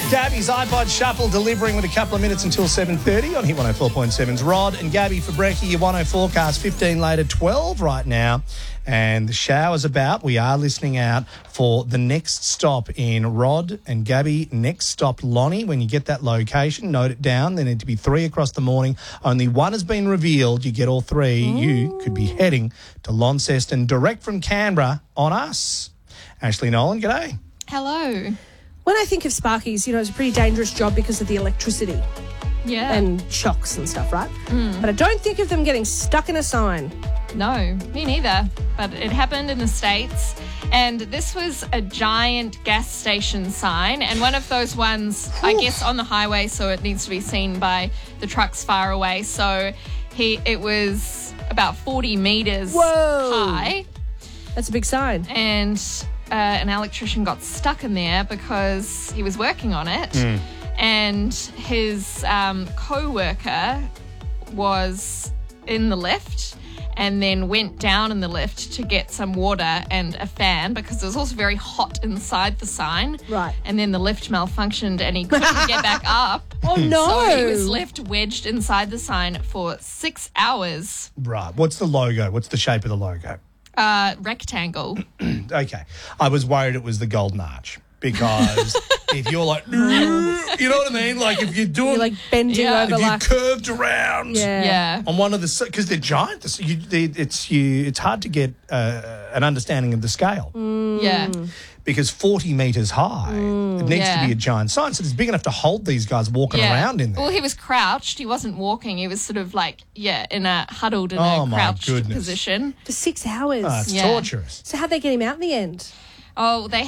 Gabby's iPod Shuffle delivering with a couple of minutes until 7:30 on Hit 104.7's Rod and Gabby for brekkie. Your 10 forecast, 15 later, 12 right now. And the shower's about. We are listening out for the next stop in Rod and Gabby. Next stop, Lonnie. When you get that location, note it down. There need to be 3 across the morning. Only one has been revealed. You get all 3. You could be heading to Launceston direct from Canberra on us. Ashley Nolan, g'day. Hello. When I think of Sparkies, it's a pretty dangerous job because of the electricity and shocks and stuff, right? But I don't think of them getting stuck in a sign. No, me neither. But it happened in the States. And this was a giant gas station sign. And one of those ones, I guess, on the highway, so it needs to be seen by the trucks far away. So it was about 40 metres high. That's a big sign. And an electrician got stuck in there because he was working on it. And his co-worker was in the lift and then went down in the lift to get some water and a fan because it was also very hot inside the sign. Right. And then the lift malfunctioned and he couldn't get back up. Oh, no. So he was left wedged inside the sign for 6 hours. Right. What's the logo? What's the shape of the logo? Rectangle. Okay. I was worried it was the Golden Arch because if you're like, you know what I mean? Like if you're doing... You're like bending over if you like... curved around Yeah. on one of the... Because they're giant. It's hard to get an understanding of the scale. Yeah. Because 40 metres high, it needs to be a giant sign. So it's big enough to hold these guys walking around in there. Well, he was crouched. He wasn't walking. He was sort of like, in a huddled in a crouched position. For 6 hours. Oh, it's torturous. So how'd they get him out in the end? Oh, they